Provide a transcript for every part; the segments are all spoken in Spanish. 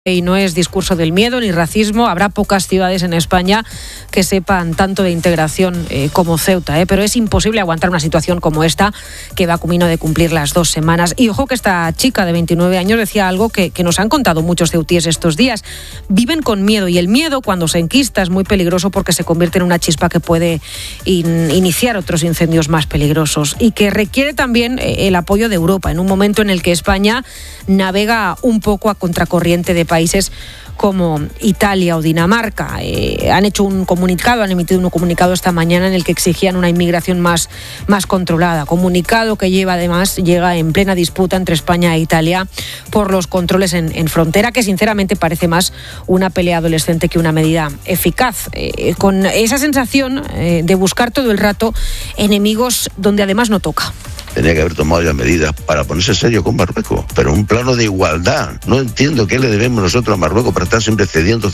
Y no es discurso del miedo ni racismo. Habrá pocas ciudades en España que sepan tanto de integración como Ceuta, pero es imposible aguantar una situación como esta, que va camino de cumplir las 2 semanas. Y ojo que esta chica de 29 años decía algo que nos han contado muchos ceutíes estos días. Viven con miedo, y el miedo, cuando se enquista, es muy peligroso porque se convierte en una chispa que puede iniciar otros incendios más peligrosos, y que requiere también el apoyo de Europa en un momento en el que España navega un poco a contracorriente de países como Italia o Dinamarca. Han emitido un comunicado esta mañana en el que exigían una inmigración más controlada. Comunicado que llega en plena disputa entre España e Italia por los controles en frontera, que sinceramente parece más una pelea adolescente que una medida eficaz. Con esa sensación de buscar todo el rato enemigos donde además no toca. Tenía que haber tomado ya medidas para ponerse serio con Marruecos, pero un plano de igualdad. No entiendo qué le debemos nosotros a Marruecos para estar siempre cediendo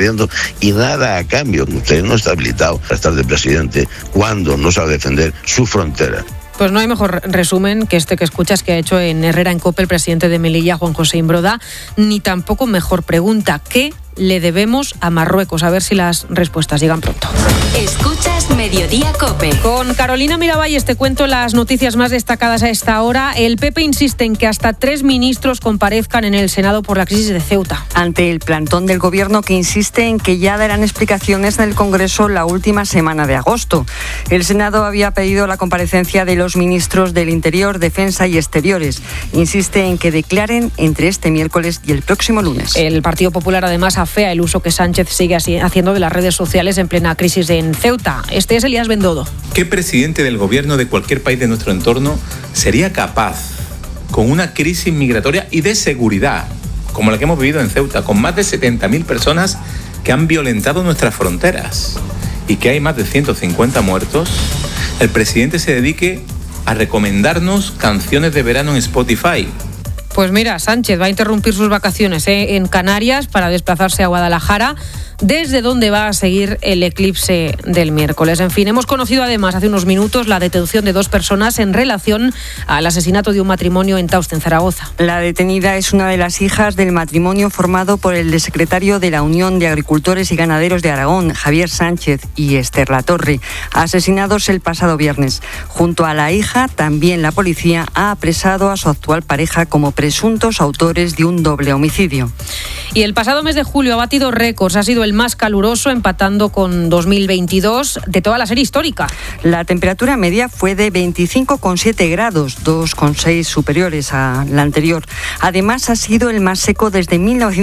y nada a cambio. Usted no está habilitado para estar de presidente cuando no sabe defender su frontera. Pues no hay mejor resumen que este que escuchas, que ha hecho en Herrera en COPE el presidente de Melilla, Juan José Imbroda, ni tampoco mejor pregunta: ¿qué le debemos a Marruecos? A ver si las respuestas llegan pronto. Escuchas Mediodía COPE. Con Carolina Miravalles te cuento las noticias más destacadas a esta hora. El PP insiste en que hasta 3 ministros comparezcan en el Senado por la crisis de Ceuta. Ante el plantón del Gobierno, que insiste en que ya darán explicaciones en el Congreso la última semana de agosto. El Senado había pedido la comparecencia de los ministros del Interior, Defensa y Exteriores. Insiste en que declaren entre este miércoles y el próximo lunes. El Partido Popular además afea el uso que Sánchez sigue haciendo de las redes sociales en plena crisis en Ceuta. Este es Elías Bendodo. ¿Qué presidente del gobierno de cualquier país de nuestro entorno sería capaz, con una crisis migratoria y de seguridad como la que hemos vivido en Ceuta, con más de 70.000 personas que han violentado nuestras fronteras y que hay más de 150 muertos, el presidente se dedique a recomendarnos canciones de verano en Spotify? Pues mira, Sánchez va a interrumpir sus vacaciones en Canarias para desplazarse a Guadalajara, desde donde va a seguir el eclipse del miércoles. En fin, hemos conocido además hace unos minutos la detención de 2 personas en relación al asesinato de un matrimonio en Tauste, en Zaragoza. La detenida es una de las hijas del matrimonio formado por el secretario de la Unión de Agricultores y Ganaderos de Aragón, Javier Sánchez, y Esther Latorre, asesinados el pasado viernes. Junto a la hija, también la policía ha apresado a su actual pareja como presuntos autores de un doble homicidio. Y el pasado mes de julio ha batido récords, ha sido el más caluroso, empatando con 2022 de toda la serie histórica. La temperatura media fue de 25,7 grados, 2,6 superiores a la anterior. Además, ha sido el más seco desde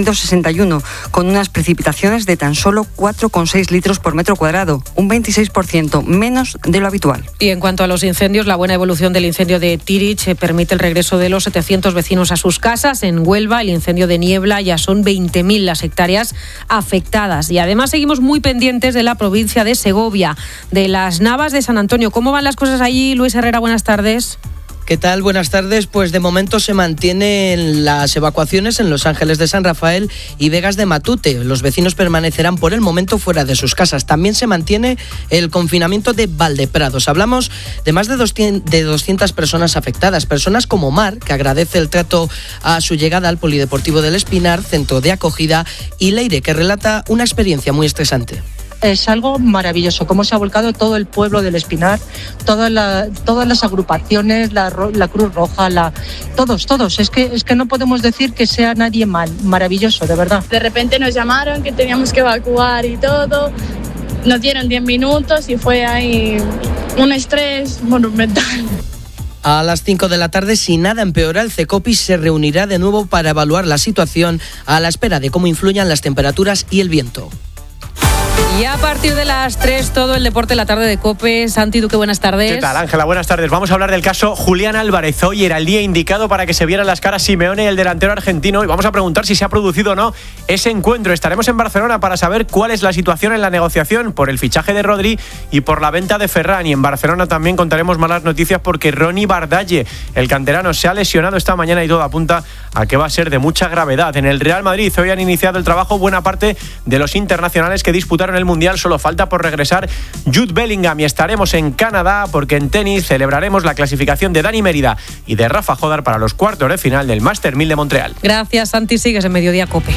1961, con unas precipitaciones de tan solo 4,6 litros por metro cuadrado, un 26% menos de lo habitual. Y en cuanto a los incendios, la buena evolución del incendio de Tirich permite el regreso de los 700 vecinos a sus casas. En Huelva, el incendio de Niebla, ya son 20.000 las hectáreas afectadas. Y además seguimos muy pendientes de la provincia de Segovia, de las Navas de San Antonio. ¿Cómo van las cosas allí? Luis Herrera, buenas tardes. ¿Qué tal? Buenas tardes. Pues de momento se mantienen las evacuaciones en Los Ángeles de San Rafael y Vegas de Matute. Los vecinos permanecerán por el momento fuera de sus casas. También se mantiene el confinamiento de Valdeprados. Hablamos de más de 200 personas afectadas. Personas como Mar, que agradece el trato a su llegada al Polideportivo del Espinar, centro de acogida, y Leire, que relata una experiencia muy estresante. Es algo maravilloso, cómo se ha volcado todo el pueblo del Espinar, todas las agrupaciones, la Cruz Roja, todos. Es que no podemos decir que sea nadie mal, maravilloso, de verdad. De repente nos llamaron que teníamos que evacuar y todo, nos dieron 10 minutos y fue ahí un estrés monumental. A las 5 de la tarde, si nada empeora, el CECOPI se reunirá de nuevo para evaluar la situación a la espera de cómo influyan las temperaturas y el viento. Y a partir de las 3, todo el deporte de la tarde de COPE. Santi Duque, buenas tardes. ¿Qué tal, Ángela? Buenas tardes. Vamos a hablar del caso Julián Álvarez. Hoy era el día indicado para que se vieran las caras Simeone y el delantero argentino, y vamos a preguntar si se ha producido o no ese encuentro. Estaremos en Barcelona para saber cuál es la situación en la negociación por el fichaje de Rodri y por la venta de Ferran. Y en Barcelona también contaremos malas noticias porque Ronny Bardalle, el canterano, se ha lesionado esta mañana y todo apunta a que va a ser de mucha gravedad. En el Real Madrid hoy han iniciado el trabajo buena parte de los internacionales que disputaron el Mundial, solo falta por regresar Jude Bellingham y estaremos en Canadá porque en tenis celebraremos la clasificación de Dani Mérida y de Rafa Jodar para los cuartos de final del Master 1000 de Montreal. Gracias, Santi. Sigues en Mediodía COPE.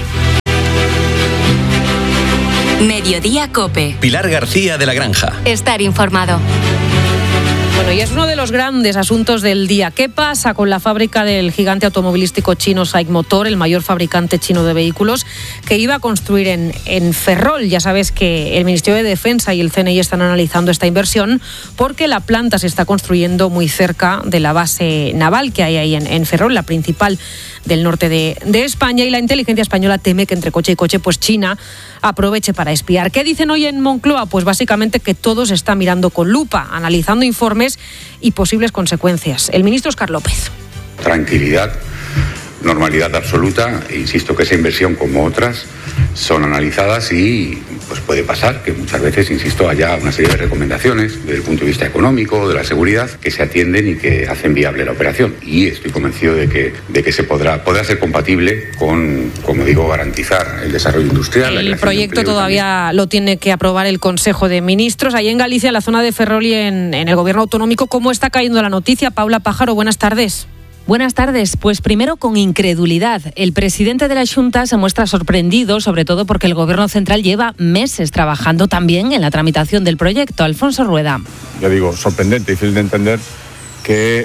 Mediodía COPE. Pilar García de la Granja. Estar informado. Bueno, y es uno de los grandes asuntos del día. ¿Qué pasa con la fábrica del gigante automovilístico chino SAIC Motor, el mayor fabricante chino de vehículos, que iba a construir en Ferrol? Ya sabes que el Ministerio de Defensa y el CNI están analizando esta inversión porque la planta se está construyendo muy cerca de la base naval que hay ahí en Ferrol, la principal del norte de España, y la inteligencia española teme que entre coche y coche pues China aproveche para espiar. ¿Qué dicen hoy en Moncloa? Pues básicamente que todo se está mirando con lupa, analizando informes y posibles consecuencias. El ministro Óscar López. Tranquilidad, normalidad absoluta. Insisto que esa inversión, como otras, son analizadas y pues puede pasar que muchas veces, insisto, haya una serie de recomendaciones desde el punto de vista económico, de la seguridad, que se atienden y que hacen viable la operación. Y estoy convencido de que se podrá ser compatible con, como digo, garantizar el desarrollo industrial. El proyecto todavía lo tiene que aprobar el Consejo de Ministros. Ahí en Galicia, en la zona de Ferrol y en el gobierno autonómico, ¿cómo está cayendo la noticia? Paula Pájaro, buenas tardes. Buenas tardes. Pues primero con incredulidad. El presidente de la Xunta se muestra sorprendido, sobre todo porque el Gobierno central lleva meses trabajando también en la tramitación del proyecto. Alfonso Rueda. Ya digo, sorprendente, difícil de entender que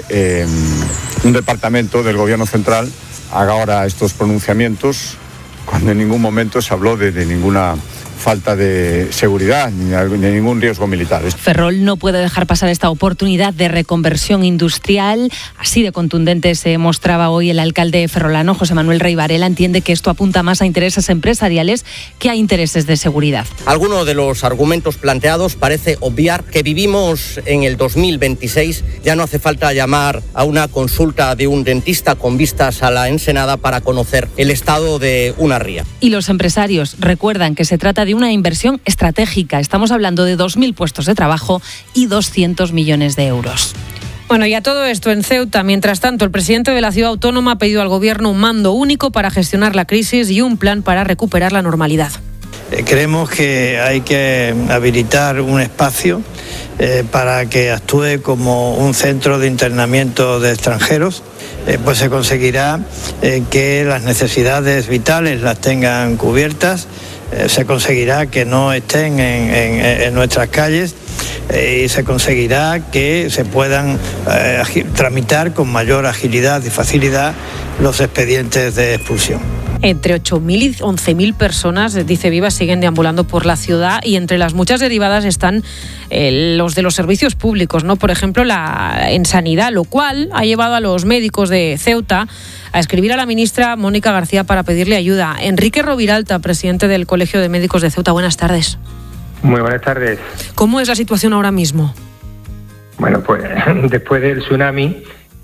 un departamento del Gobierno central haga ahora estos pronunciamientos cuando en ningún momento se habló de ninguna falta de seguridad ni de ningún riesgo militar. Ferrol no puede dejar pasar esta oportunidad de reconversión industrial. Así de contundente se mostraba hoy el alcalde ferrolano, José Manuel Rey Varela. Entiende que esto apunta más a intereses empresariales que a intereses de seguridad. Alguno de los argumentos planteados parece obviar que vivimos en el 2026. Ya no hace falta llamar a una consulta de un dentista con vistas a la Ensenada para conocer el estado de una ría. Y los empresarios recuerdan que se trata de una inversión estratégica. Estamos hablando de 2.000 puestos de trabajo y 200 millones de euros. Bueno, y a todo esto en Ceuta, mientras tanto, el presidente de la ciudad autónoma ha pedido al gobierno un mando único para gestionar la crisis y un plan para recuperar la normalidad. Creemos que hay que habilitar un espacio para que actúe como un centro de internamiento de extranjeros. Pues se conseguirá que las necesidades vitales las tengan cubiertas. Se conseguirá que no estén en nuestras calles y se conseguirá que se puedan tramitar con mayor agilidad y facilidad los expedientes de expulsión. Entre 8.000 y 11.000 personas, dice Viva, siguen deambulando por la ciudad y entre las muchas derivadas están los de los servicios públicos, ¿no? Por ejemplo, en sanidad, lo cual ha llevado a los médicos de Ceuta a escribir a la ministra Mónica García para pedirle ayuda. Enrique Roviralta, presidente del Colegio de Médicos de Ceuta, buenas tardes. Muy buenas tardes. ¿Cómo es la situación ahora mismo? Bueno, pues después del tsunami,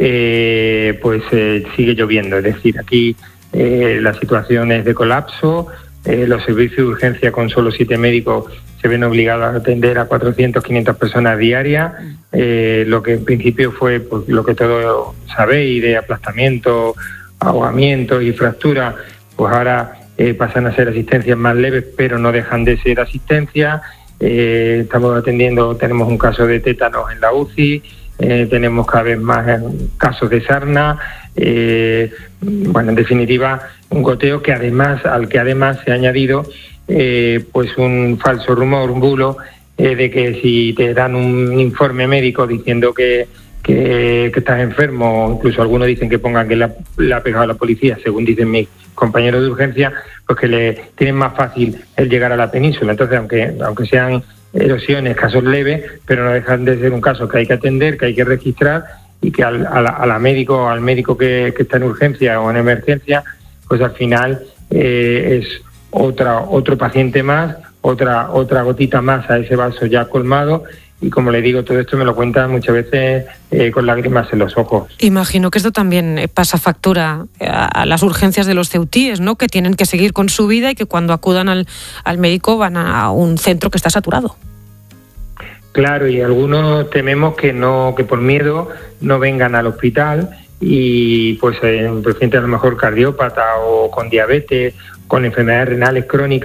sigue lloviendo. Es decir, aquí la situación es de colapso. Los servicios de urgencia con solo 7 médicos se ven obligados a atender a 400, 500 personas diarias. Lo que en principio fue pues, lo que todos sabéis de aplastamiento, ahogamiento y fractura, pues ahora pasan a ser asistencias más leves, pero no dejan de ser asistencias. Estamos atendiendo, tenemos un caso de tétanos en la UCI, tenemos cada vez más casos de sarna. En definitiva, un goteo al que además se ha añadido pues un falso rumor, un bulo, de que si te dan un informe médico diciendo que estás enfermo, incluso algunos dicen que pongan que le ha pegado a la policía, según dicen mis compañeros de urgencia, pues que le tienen más fácil el llegar a la península. Entonces, aunque sean erosiones, casos leves, pero no dejan de ser un caso que hay que atender, que hay que registrar y que al médico que está en urgencia o en emergencia, pues al final es otro paciente más, otra gotita más a ese vaso ya colmado. Y como le digo, todo esto me lo cuentan muchas veces con lágrimas en los ojos. Imagino que esto también pasa factura a las urgencias de los ceutíes, ¿no? Que tienen que seguir con su vida y que cuando acudan al médico van a un centro que está saturado. Claro, y algunos tememos que por miedo no vengan al hospital y pues un paciente a lo mejor cardiópata o con diabetes, con enfermedades renales crónicas,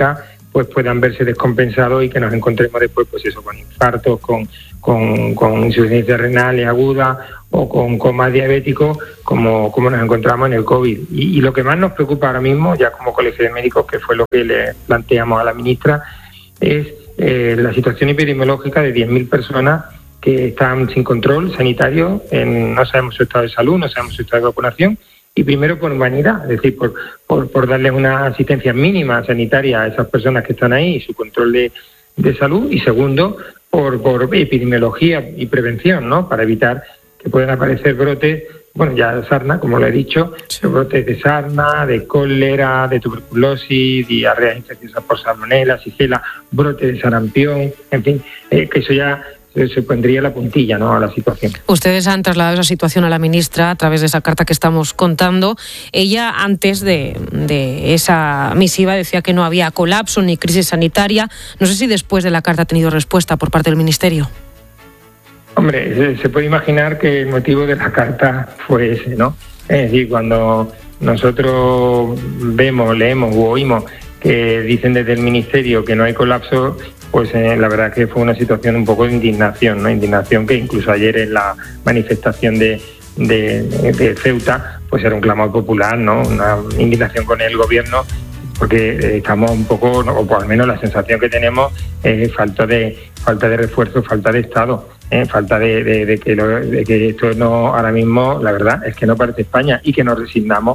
pues puedan verse descompensados y que nos encontremos después, pues eso, con infartos, con insuficiencia renal aguda o con coma diabético, como nos encontramos en el COVID. Y lo que más nos preocupa ahora mismo, ya como Colegio de Médicos, que fue lo que le planteamos a la ministra, es la situación epidemiológica de 10.000 personas que están sin control sanitario, no sabemos su estado de salud, no sabemos su estado de vacunación, y primero por humanidad, es decir, por darles una asistencia mínima sanitaria a esas personas que están ahí y su control de salud, y segundo, por epidemiología y prevención, ¿no?, para evitar que puedan aparecer brotes, bueno, ya sarna, como lo he dicho, brotes de sarna, de cólera, de tuberculosis, diarreas infecciosas por salmonela, sigela, brotes de sarampión, en fin, que eso ya se pondría la puntilla, ¿no?, a la situación. Ustedes han trasladado esa situación a la ministra a través de esa carta que estamos contando. Ella, antes de esa misiva, decía que no había colapso ni crisis sanitaria. No sé si después de la carta ha tenido respuesta por parte del Ministerio. Hombre, se puede imaginar que el motivo de la carta fue ese, ¿no? Es decir, cuando nosotros vemos, leemos u oímos que dicen desde el Ministerio que no hay colapso, pues la verdad que fue una situación un poco de indignación, ¿no? Indignación que incluso ayer en la manifestación de Ceuta, pues era un clamor popular, ¿no? Una indignación con el gobierno, porque estamos un poco, o por al menos la sensación que tenemos es falta de refuerzo, falta de Estado, falta de que esto no, ahora mismo la verdad es que no parece España, y que nos resignamos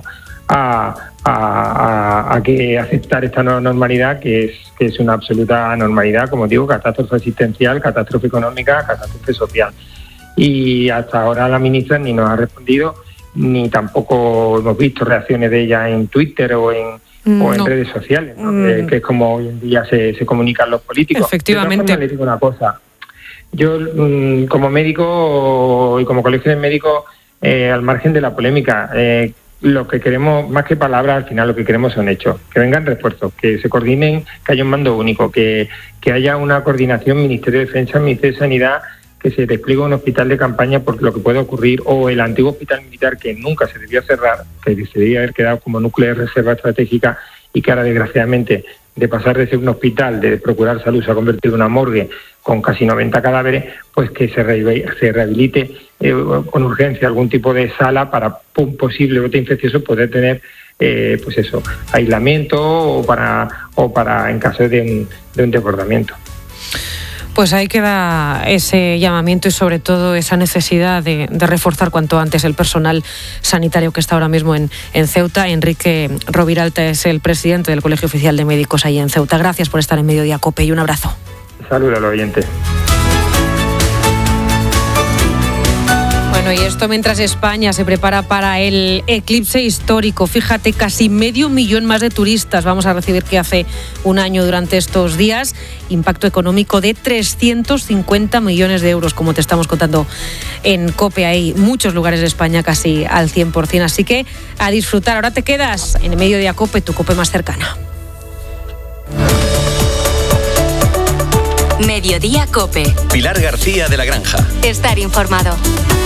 a que aceptar esta nueva normalidad, que es una absoluta anormalidad, como digo, catástrofe existencial, catástrofe económica, catástrofe social. Y hasta ahora la ministra ni nos ha respondido, ni tampoco hemos visto reacciones de ella en Twitter o en redes sociales, ¿no? Que es como hoy en día se comunican los políticos. Efectivamente. De todas formas, le digo una cosa. Yo, como médico y como colegio de médicos, al margen de la polémica, lo que queremos, más que palabras, al final lo que queremos son hechos, que vengan refuerzos, que se coordinen, que haya un mando único, que haya una coordinación Ministerio de Defensa, Ministerio de Sanidad, que se despliegue un hospital de campaña, porque lo que puede ocurrir, o el antiguo hospital militar que nunca se debió cerrar, que se debía haber quedado como núcleo de reserva estratégica, y que ahora desgraciadamente, de pasar de ser un hospital de procurar salud, se ha convertido en una morgue con casi 90 cadáveres, pues que se rehabilite con urgencia algún tipo de sala para un posible brote infeccioso poder tener pues eso, aislamiento o para en caso de un desbordamiento. Pues ahí queda ese llamamiento y sobre todo esa necesidad de reforzar cuanto antes el personal sanitario que está ahora mismo en Ceuta. Enrique Roviralta es el presidente del Colegio Oficial de Médicos ahí en Ceuta. Gracias por estar en Mediodía COPE y un abrazo. Saludos a los oyentes. Bueno, y esto mientras España se prepara para el eclipse histórico. Fíjate, casi 500.000 más de turistas vamos a recibir que hace un año durante estos días. Impacto económico de 350 millones de euros, como te estamos contando en COPE. Hay muchos lugares de España casi al 100%. Así que a disfrutar. Ahora te quedas en Mediodía COPE, tu COPE más cercana. Mediodía COPE. Pilar García de la Granja. Estar informado.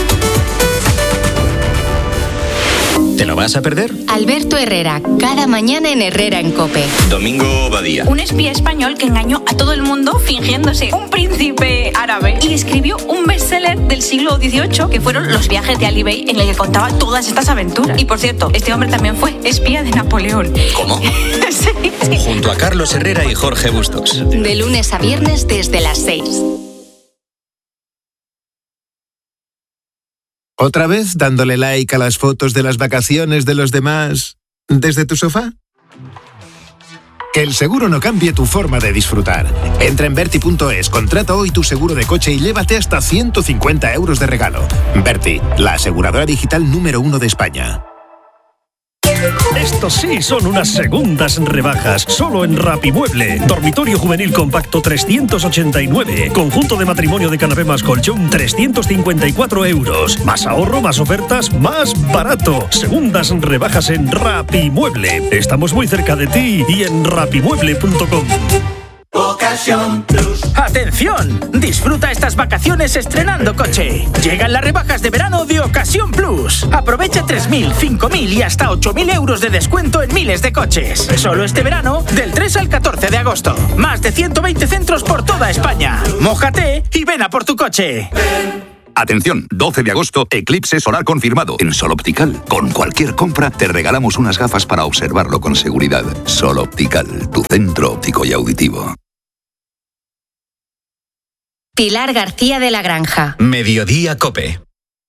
¿Te lo vas a perder? Alberto Herrera, cada mañana en Herrera en COPE. Domingo Badía. Un espía español que engañó a todo el mundo fingiéndose un príncipe árabe y escribió un bestseller del siglo XVIII que fueron Los viajes de Ali Bey, en el que contaba todas estas aventuras. Y por cierto, este hombre también fue espía de Napoleón. ¿Cómo? Sí. Junto a Carlos Herrera y Jorge Bustos. De lunes a viernes desde las 6. ¿Otra vez dándole like a las fotos de las vacaciones de los demás desde tu sofá? Que el seguro no cambie tu forma de disfrutar. Entra en Berti.es, contrata hoy tu seguro de coche y llévate hasta 150 euros de regalo. Berti, la aseguradora digital número 1 de España. Estos sí son unas segundas rebajas, solo en Rapimueble. Dormitorio juvenil compacto 389. Conjunto de matrimonio de canapé más colchón 354 euros. Más ahorro, más ofertas, más barato. Segundas rebajas en Rapimueble. Estamos muy cerca de ti y en rapimueble.com. Ocasión Plus. ¡Atención! Disfruta estas vacaciones estrenando coche. Llegan las rebajas de verano de Ocasión Plus. Aprovecha 3.000, 5.000 y hasta 8.000 euros de descuento en miles de coches. Solo este verano, del 3 al 14 de agosto. Más de 120 centros por toda España. Mójate y ven a por tu coche. Atención, 12 de agosto, eclipse solar confirmado en Sol Optical. Con cualquier compra te regalamos unas gafas para observarlo con seguridad. Sol Optical, tu centro óptico y auditivo. Pilar García de la Granja. Mediodía COPE.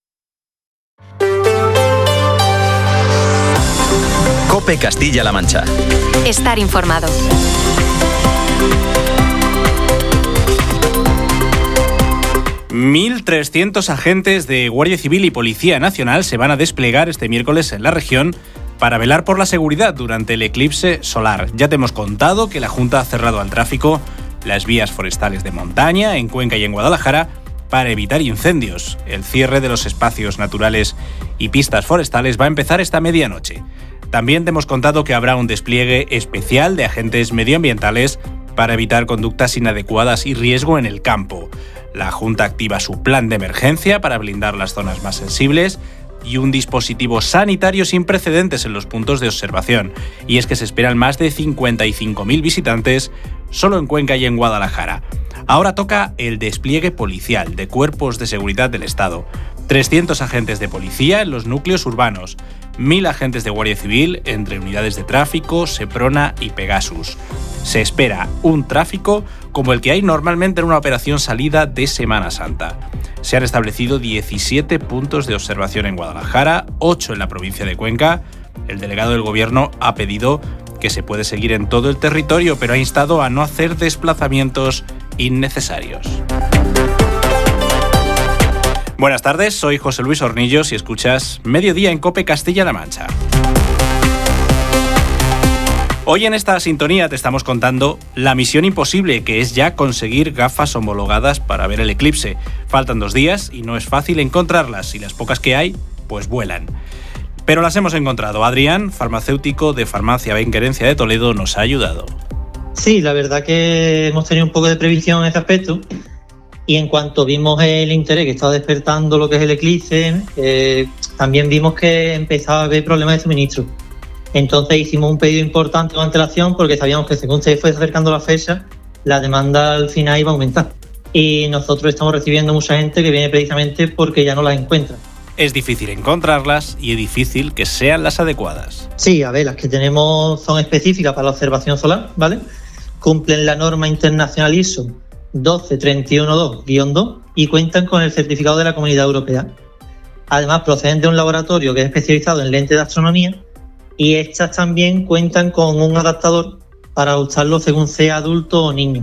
COPE Castilla-La Mancha. Estar informado. $1.300 agentes de Guardia Civil y Policía Nacional se van a desplegar este miércoles en la región para velar por la seguridad durante el eclipse solar. Ya te hemos contado que la Junta ha cerrado al tráfico las vías forestales de montaña en Cuenca y en Guadalajara para evitar incendios. El cierre de los espacios naturales y pistas forestales va a empezar esta medianoche. También te hemos contado que habrá un despliegue especial de agentes medioambientales para evitar conductas inadecuadas y riesgo en el campo. La Junta activa su plan de emergencia para blindar las zonas más sensibles y un dispositivo sanitario sin precedentes en los puntos de observación. Y es que se esperan más de 55.000 visitantes solo en Cuenca y en Guadalajara. Ahora toca el despliegue policial de cuerpos de seguridad del Estado. 300 agentes de policía en los núcleos urbanos, 1.000 agentes de Guardia Civil entre unidades de tráfico, Seprona y Pegasus. Se espera un tráfico como el que hay normalmente en una operación salida de Semana Santa. Se han establecido 17 puntos de observación en Guadalajara, 8 en la provincia de Cuenca. El delegado del Gobierno ha pedido que se puede seguir en todo el territorio, pero ha instado a no hacer desplazamientos innecesarios. Buenas tardes, soy José Luis Hornillos y escuchas Mediodía en COPE Castilla-La Mancha. Hoy en esta sintonía te estamos contando la misión imposible, que es ya conseguir gafas homologadas para ver el eclipse. Faltan 2 días y no es fácil encontrarlas, y las pocas que hay, pues vuelan. Pero las hemos encontrado. Adrián, farmacéutico de Farmacia Benquerencia de Toledo, nos ha ayudado. Sí, la verdad que hemos tenido un poco de previsión en ese aspecto, y en cuanto vimos el interés que estaba despertando lo que es el eclipse, también vimos que empezaba a haber problemas de suministro. Entonces hicimos un pedido importante con antelación porque sabíamos que según se fue acercando la fecha, la demanda al final iba a aumentar. Y nosotros estamos recibiendo mucha gente que viene precisamente porque ya no las encuentra. Es difícil encontrarlas y es difícil que sean las adecuadas. Sí, a ver, las que tenemos son específicas para la observación solar, ¿vale? Cumplen la norma internacional ISO 12312-2 y cuentan con el certificado de la Comunidad Europea. Además, proceden de un laboratorio que es especializado en lentes de astronomía, y estas también cuentan con un adaptador para ajustarlo según sea adulto o niño.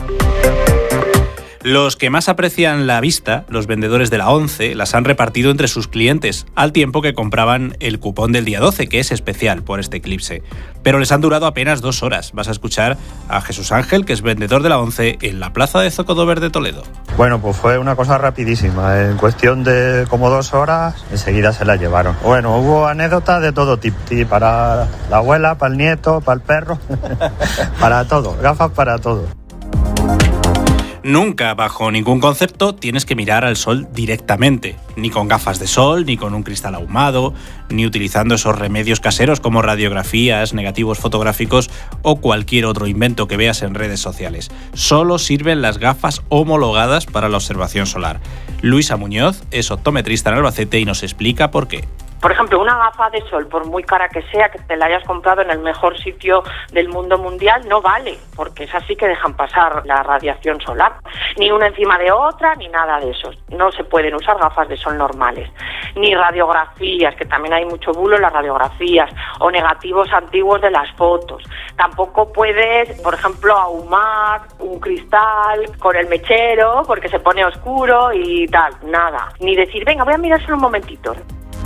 Los que más aprecian la vista, los vendedores de la ONCE, las han repartido entre sus clientes, al tiempo que compraban el cupón del día 12, que es especial por este eclipse. Pero les han durado apenas 2 horas. Vas a escuchar a Jesús Ángel, que es vendedor de la ONCE en la plaza de Zocodover de Toledo. Bueno, pues fue una cosa rapidísima. En cuestión de como 2 horas, enseguida se la llevaron. Bueno, hubo anécdotas de todo tipo. Sí, para la abuela, para el nieto, para el perro, para todo. Gafas para todo. Nunca, bajo ningún concepto, tienes que mirar al sol directamente, ni con gafas de sol, ni con un cristal ahumado, ni utilizando esos remedios caseros como radiografías, negativos fotográficos o cualquier otro invento que veas en redes sociales. Solo sirven las gafas homologadas para la observación solar. Luisa Muñoz es optometrista en Albacete y nos explica por qué. Por ejemplo, una gafa de sol, por muy cara que sea, que te la hayas comprado en el mejor sitio del mundo mundial, no vale, porque es así que dejan pasar la radiación solar. Ni una encima de otra, ni nada de eso. No se pueden usar gafas de sol normales. Ni radiografías, que también hay mucho bulo en las radiografías, o negativos antiguos de las fotos. Tampoco puedes, por ejemplo, ahumar un cristal con el mechero, porque se pone oscuro y tal. Nada. Ni decir, venga, voy a mirárselo un momentito.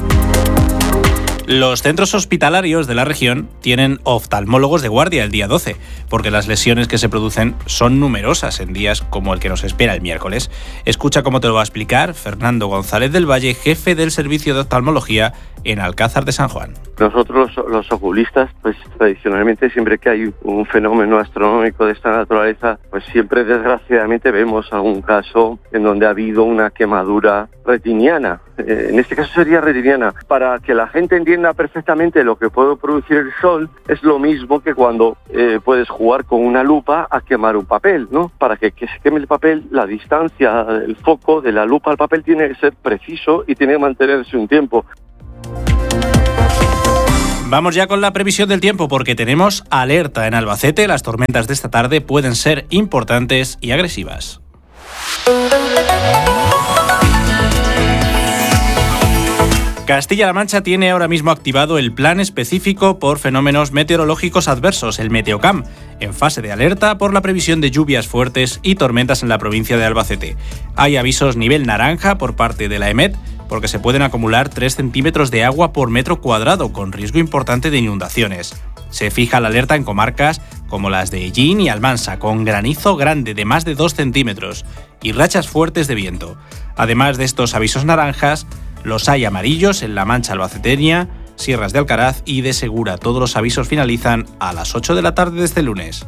Los centros hospitalarios de la región tienen oftalmólogos de guardia el día 12, porque las lesiones que se producen son numerosas en días como el que nos espera el miércoles. Escucha cómo te lo va a explicar Fernando González del Valle, jefe del Servicio de Oftalmología en Alcázar de San Juan. Nosotros los oculistas, pues tradicionalmente siempre que hay un fenómeno astronómico de esta naturaleza, pues siempre desgraciadamente vemos algún caso en donde ha habido una quemadura retiniana. En este caso sería retiniana. Para que la gente entienda perfectamente lo que puede producir el sol, es lo mismo que cuando puedes jugar con una lupa a quemar un papel, ¿no? Para que se queme el papel, la distancia del foco de la lupa al papel tiene que ser preciso y tiene que mantenerse un tiempo. Vamos ya con la previsión del tiempo porque tenemos alerta en Albacete. Las tormentas de esta tarde pueden ser importantes y agresivas. Castilla-La Mancha tiene ahora mismo activado el plan específico por fenómenos meteorológicos adversos, el Meteocam, en fase de alerta por la previsión de lluvias fuertes y tormentas en la provincia de Albacete. Hay avisos nivel naranja por parte de la EMET, porque se pueden acumular 3 centímetros de agua por metro cuadrado, con riesgo importante de inundaciones. Se fija la alerta en comarcas como las de Ellín y Almansa, con granizo grande de más de 2 centímetros y rachas fuertes de viento. Además de estos avisos naranjas, los hay amarillos en la Mancha albaceteña, Sierras de Alcaraz y de Segura. Todos los avisos finalizan a las 8 de la tarde de este lunes.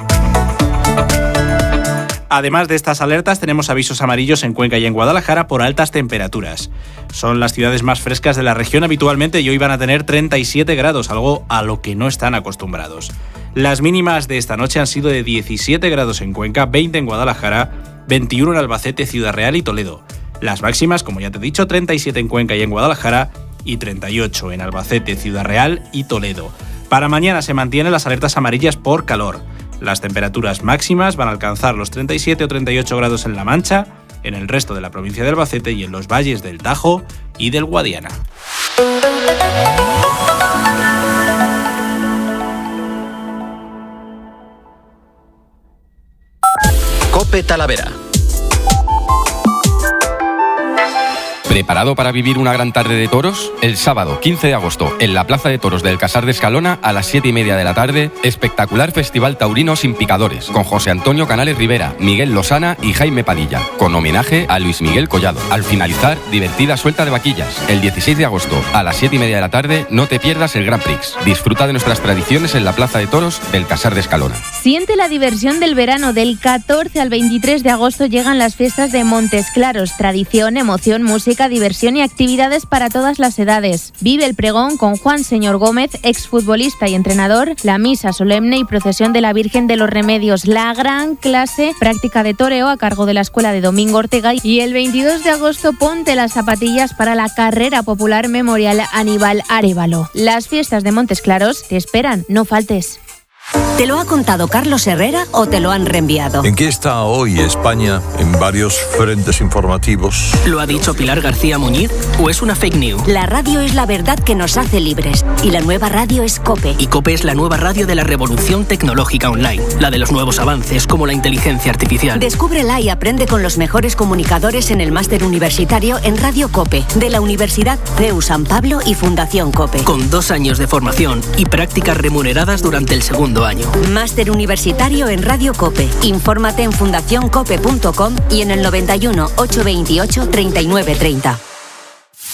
Además de estas alertas, tenemos avisos amarillos en Cuenca y en Guadalajara por altas temperaturas. Son las ciudades más frescas de la región habitualmente y hoy van a tener 37 grados, algo a lo que no están acostumbrados. Las mínimas de esta noche han sido de 17 grados en Cuenca, 20 en Guadalajara, 21 en Albacete, Ciudad Real y Toledo. Las máximas, como ya te he dicho, 37 en Cuenca y en Guadalajara y 38 en Albacete, Ciudad Real y Toledo. Para mañana se mantienen las alertas amarillas por calor. Las temperaturas máximas van a alcanzar los 37 o 38 grados en La Mancha, en el resto de la provincia de Albacete y en los valles del Tajo y del Guadiana. COPE Talavera. ¿Preparado para vivir una gran tarde de toros? El sábado 15 de agosto, en la Plaza de Toros del Casar de Escalona, a las 7:30 de la tarde, espectacular festival taurino sin picadores, con José Antonio Canales Rivera, Miguel Losana y Jaime Padilla, con homenaje a Luis Miguel Collado. Al finalizar, divertida suelta de vaquillas. El 16 de agosto, a las 7:30 de la tarde, no te pierdas el Grand Prix. Disfruta de nuestras tradiciones en la Plaza de Toros del Casar de Escalona. Siente la diversión del verano. Del 14 al 23 de agosto llegan las fiestas de Montes Claros. Tradición, emoción, música, diversión y actividades para todas las edades. Vive el pregón con Juan Señor Gómez, exfutbolista y entrenador, la misa solemne y procesión de la Virgen de los Remedios, la gran clase práctica de toreo a cargo de la Escuela de Domingo Ortega y el 22 de agosto ponte las zapatillas para la carrera popular memorial Aníbal Arévalo. Las fiestas de Montes Claros te esperan, no faltes. ¿Te lo ha contado Carlos Herrera o te lo han reenviado? ¿En qué está hoy España en varios frentes informativos? ¿Lo ha dicho Pilar García Muñiz o es una fake news? La radio es la verdad que nos hace libres y la nueva radio es COPE. Y COPE es la nueva radio de la revolución tecnológica online, la de los nuevos avances como la inteligencia artificial. Descúbrela y aprende con los mejores comunicadores en el máster universitario en Radio COPE, de la Universidad CEU San Pablo y Fundación COPE. Con 2 años de formación y prácticas remuneradas durante el segundo año. Máster universitario en Radio COPE. Infórmate en fundacioncope.com y en el 91 828 3930.